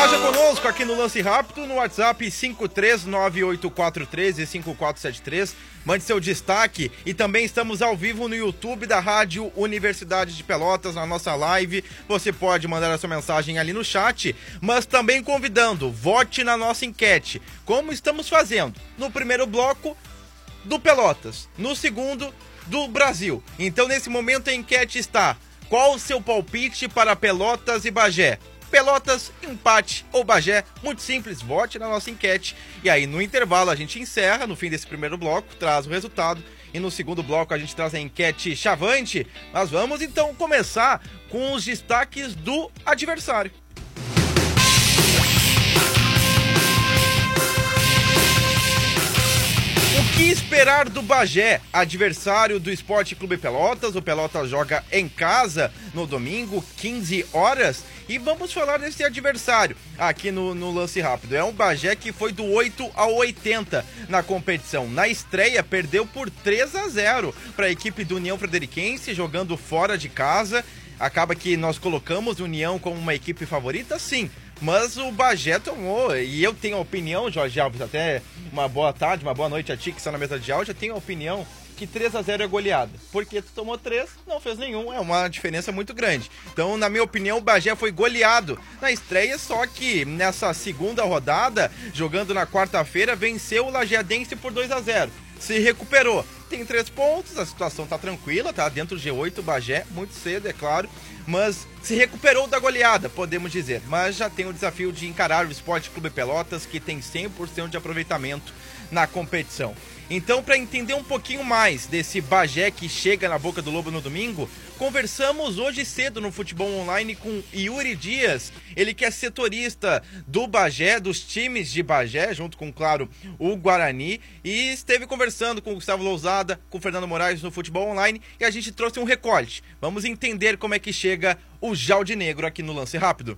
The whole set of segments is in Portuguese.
Interaja conosco aqui no Lance Rápido, no WhatsApp 53984135473. Mande seu destaque e também estamos ao vivo no YouTube da Rádio Universidade de Pelotas, na nossa live. Você pode mandar a sua mensagem ali no chat, mas também convidando, vote na nossa enquete, como estamos fazendo no primeiro bloco do Pelotas, no segundo do Brasil. Então nesse momento a enquete está: qual o seu palpite para Pelotas e Bagé? Pelotas, empate ou Bagé? Muito simples, vote na nossa enquete. E aí no intervalo a gente encerra, no fim desse primeiro bloco, traz o resultado. E no segundo bloco a gente traz a enquete chavante. Mas vamos então começar com os destaques do adversário. O que esperar do Bagé, adversário do Esporte Clube Pelotas? O Pelotas joga em casa no domingo, 15 horas. E vamos falar desse adversário aqui no Lance Rápido. É um Bagé que foi do 8 ao 80 na competição. Na estreia, perdeu por 3-0 para a equipe do União Frederiquense, jogando fora de casa. Acaba que nós colocamos o União como uma equipe favorita, sim. Mas o Bagé tomou, e eu tenho a opinião, Jorge Alves, até uma boa tarde, uma boa noite a ti que está na mesa de áudio, eu tenho a opinião que 3-0 é goleada. Porque tu tomou 3, não fez nenhum, é uma diferença muito grande. Então, na minha opinião, o Bagé foi goleado na estreia, só que nessa segunda rodada, jogando na quarta-feira, venceu o Lajeadense por 2-0. Se recuperou, tem 3 pontos, a situação tá tranquila, tá dentro do G8, o Bagé, muito cedo, é claro, mas se recuperou da goleada, podemos dizer, mas já tem o desafio de encarar o Esporte Clube Pelotas, que tem 100% de aproveitamento na competição. Então, para entender um pouquinho mais desse Bagé que chega na boca do lobo no domingo, conversamos hoje cedo no Futebol Online com Yuri Dias, ele que é setorista do Bagé, dos times de Bagé, junto com, claro, o Guarani, e esteve conversando com o Gustavo Lousada, com o Fernando Moraes no Futebol Online, e a gente trouxe um recorte. Vamos entender como é que chega o Jaldinegro aqui no Lance Rápido.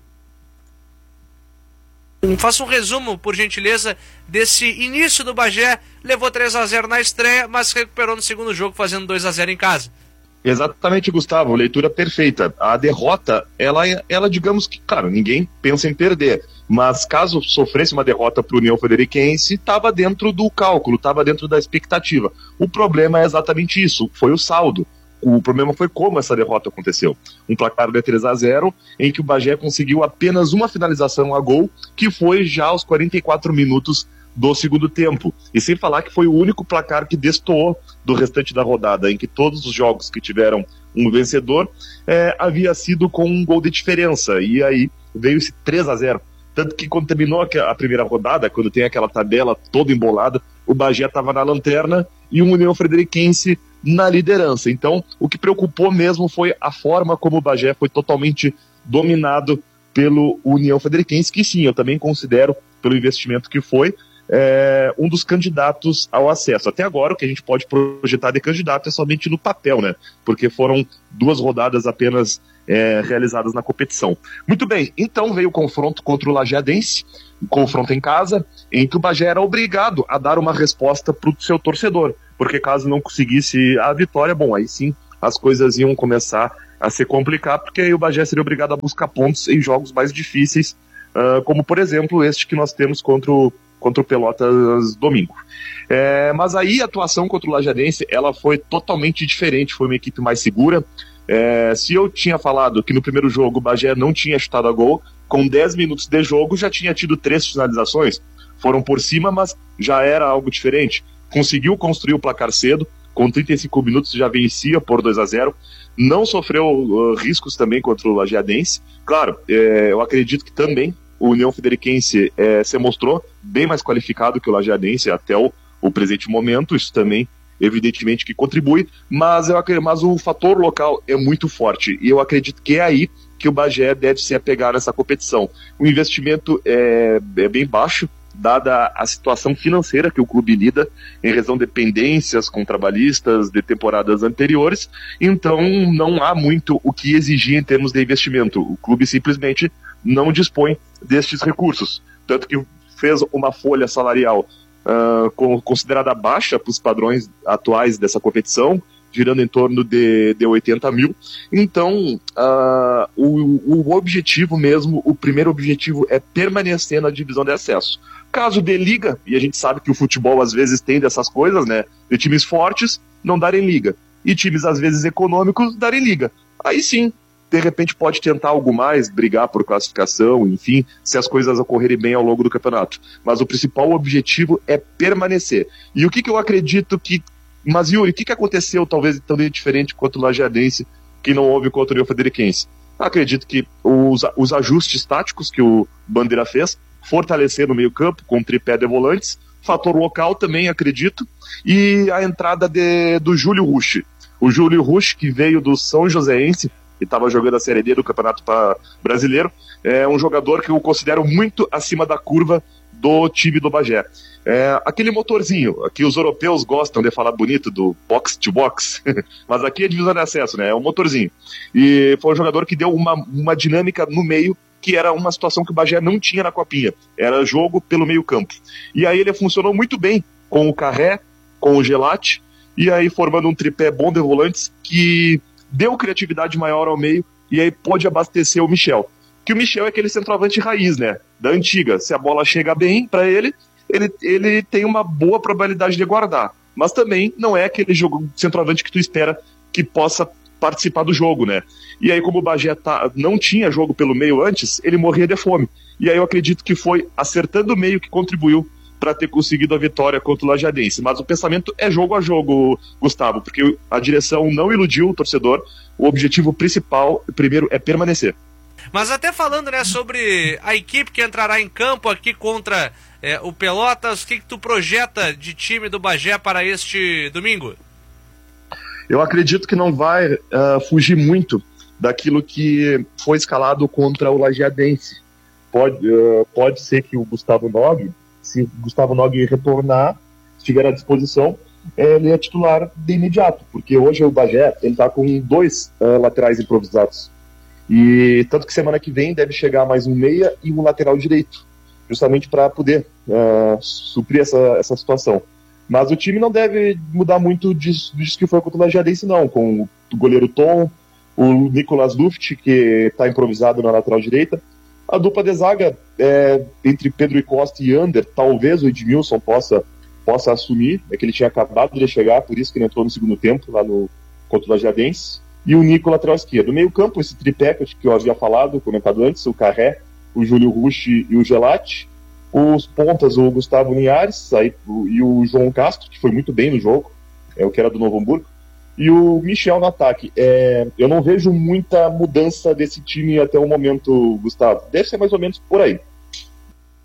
Faça um resumo, por gentileza, desse início do Bagé. Levou 3-0 na estreia, mas se recuperou no segundo jogo, fazendo 2-0 em casa. Exatamente, Gustavo, leitura perfeita. A derrota, ela digamos que, claro, ninguém pensa em perder, mas caso sofresse uma derrota para o União Frederiquense, estava dentro do cálculo, estava dentro da expectativa. O problema é exatamente isso, foi o saldo. O problema foi como essa derrota aconteceu. Um placar de 3-0, em que o Bagé conseguiu apenas uma finalização a gol, que foi já aos 44 minutos do segundo tempo. E sem falar que foi o único placar que destoou do restante da rodada, em que todos os jogos que tiveram um vencedor havia sido com um gol de diferença. E aí veio esse 3-0. Tanto que quando terminou a primeira rodada, quando tem aquela tabela toda embolada, o Bagé estava na lanterna e o União Frederiquense na liderança. Então, o que preocupou mesmo foi a forma como o Bagé foi totalmente dominado pelo União Frederiquense, que sim, eu também considero, pelo investimento que foi, um dos candidatos ao acesso. Até agora, o que a gente pode projetar de candidato é somente no papel, né? Porque foram 2 rodadas apenas realizadas na competição. Muito bem, então veio o confronto contra o Lajeadense, confronto em casa, em que o Bagé era obrigado a dar uma resposta para o seu torcedor, porque caso não conseguisse a vitória, bom, aí sim as coisas iam começar a se complicar, porque aí o Bagé seria obrigado a buscar pontos em jogos mais difíceis, como por exemplo este que nós temos contra o Pelotas domingo. Mas aí a atuação contra o Lajeadense, ela foi totalmente diferente, foi uma equipe mais segura. Se eu tinha falado que no primeiro jogo o Bagé não tinha chutado a gol, com 10 minutos de jogo já tinha tido 3 finalizações, foram por cima, mas já era algo diferente. Conseguiu construir o placar cedo, com 35 minutos já vencia por 2-0, não sofreu riscos também contra o Lajeadense. Claro, eu acredito que também o União Frederiquense se mostrou bem mais qualificado que o Lajeadense até o presente momento, isso também evidentemente que contribui, mas o fator local é muito forte, e eu acredito que é aí que o Bagé deve se apegar nessa competição. O investimento é bem baixo, dada a situação financeira que o clube lida, em razão de pendências com trabalhistas de temporadas anteriores, então não há muito o que exigir em termos de investimento. O clube simplesmente não dispõe destes recursos, tanto que fez uma folha salarial considerada baixa para os padrões atuais dessa competição, girando em torno de 80 mil. Então, o objetivo mesmo, o primeiro objetivo é permanecer na divisão de acesso. Caso de liga, e a gente sabe que o futebol às vezes tem dessas coisas, né, de times fortes não darem liga, e times às vezes econômicos darem liga. Aí sim, de repente pode tentar algo mais, brigar por classificação, enfim, se as coisas ocorrerem bem ao longo do campeonato. Mas o principal objetivo é permanecer. E o que eu acredito que... Mas, Yuri, o que aconteceu talvez tão diferente quanto o Lajeadense, que não houve contra o União Frederiquense? Acredito que os ajustes táticos que o Bandeira fez, fortalecer no meio campo, com tripé de volantes, fator local também, acredito, e a entrada do Júlio Rusch. O Júlio Rusch, que veio do São Joséense, que estava jogando a Série D do Campeonato Brasileiro, é um jogador que eu considero muito acima da curva do time do Bagé. Aquele motorzinho, aqui os europeus gostam de falar bonito do box to box, mas aqui é divisão de acesso, né? É um motorzinho. E foi um jogador que deu uma dinâmica no meio, que era uma situação que o Bagé não tinha na Copinha. Era jogo pelo meio campo. E aí ele funcionou muito bem com o Carré, com o Gelati, e aí formando um tripé bom de volantes que deu criatividade maior ao meio, e aí pôde abastecer o Michel. Que o Michel é aquele centroavante raiz, né? Da antiga. Se a bola chega bem para ele tem uma boa probabilidade de guardar. Mas também não é aquele centroavante que tu espera que possa participar do jogo, né? E aí, como o Bagé não tinha jogo pelo meio antes, ele morria de fome. E aí eu acredito que foi acertando o meio que contribuiu para ter conseguido a vitória contra o Lajeadense. Mas o pensamento é jogo a jogo, Gustavo, porque a direção não iludiu o torcedor. O objetivo principal, primeiro, é permanecer. Mas até falando, né, sobre a equipe que entrará em campo aqui contra o Pelotas, o que tu projeta de time do Bagé para este domingo? Eu acredito que não vai fugir muito daquilo que foi escalado contra o Lajeadense. Pode ser que o Gustavo Nog, se o Gustavo Nog retornar, estiver à disposição, ele é titular de imediato, porque hoje o Bagé está com 2 laterais improvisados. E tanto que semana que vem deve chegar mais um meia e um lateral direito, justamente para poder suprir essa situação. Mas o time não deve mudar muito disso que foi contra o Lajeadense, não, com o goleiro Tom, o Nicolas Luft, que está improvisado na lateral direita. A dupla de zaga entre Pedro Costa e Ander, talvez o Edmilson possa assumir, é que ele tinha acabado de chegar, por isso que ele entrou no segundo tempo lá contra o Lajeadense. E o Nico, lateral esquerdo. No meio campo, esse tripé que eu havia comentado antes, o Carré, o Júlio Rusch e o Gelati. Os pontas, o Gustavo Linhares e o João Castro, que foi muito bem no jogo, o que era do Novo Hamburgo. E o Michel no ataque. Eu não vejo muita mudança desse time até o momento, Gustavo. Deve ser mais ou menos por aí.